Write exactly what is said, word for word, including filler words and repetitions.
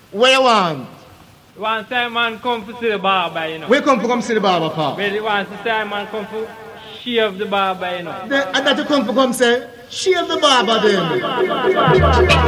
What you want? One time man come to see the barber, you know. We come to come see the barber, pa. But the one time man come to shave the barber, you know. The, and that you come to come say, shave the barber then.